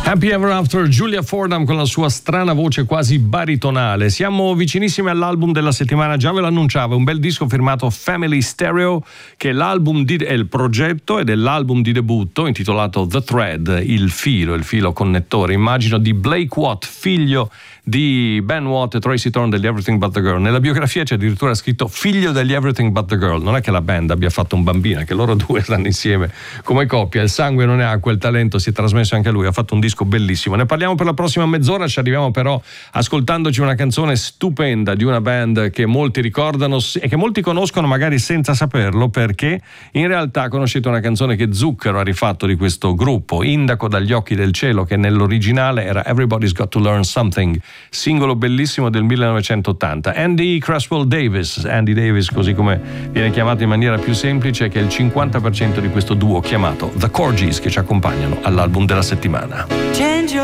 Happy Ever After, Julia Fordham con la sua strana voce quasi baritonale. Siamo vicinissimi all'album della settimana, già ve lo annunciavo, un bel disco firmato Family Stereo, che è è il progetto ed è l'album di debutto intitolato The Thread, il filo connettore, immagino, di Blake Watt, figlio di Ben Watt e Tracy Thorn degli Everything But The Girl. Nella biografia c'è addirittura scritto figlio degli Everything But The Girl. Non è che la band abbia fatto un bambino, è che loro due stanno insieme come coppia, il sangue non è acqua, il talento si è trasmesso anche a lui, ha fatto un disco bellissimo. Ne parliamo per la prossima mezz'ora, ci arriviamo però ascoltandoci una canzone stupenda di una band che molti ricordano e che molti conoscono magari senza saperlo, perché in realtà conoscete una canzone che Zucchero ha rifatto di questo gruppo, Indaco dagli occhi del cielo, che nell'originale era Everybody's Got to Learn Something, singolo bellissimo del 1980. Andy Davis, così come viene chiamato in maniera più semplice, che è il 50% di questo duo chiamato The Corgis, che ci accompagnano all'album della settimana.